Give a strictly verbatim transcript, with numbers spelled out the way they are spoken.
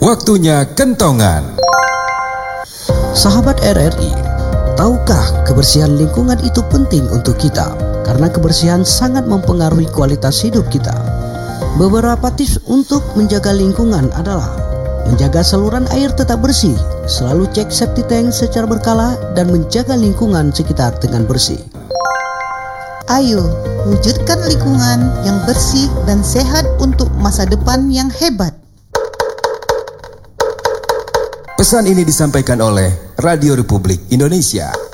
Waktunya kentongan. Sahabat R R I, tahukah kebersihan lingkungan itu penting untuk kita? Karena kebersihan sangat mempengaruhi kualitas hidup kita. Beberapa tips untuk menjaga lingkungan adalah menjaga saluran air tetap bersih, selalu cek septic tank secara berkala, dan menjaga lingkungan sekitar dengan bersih. Ayo, wujudkan lingkungan yang bersih dan sehat untuk masa depan yang hebat. Pesan ini disampaikan oleh Radio Republik Indonesia.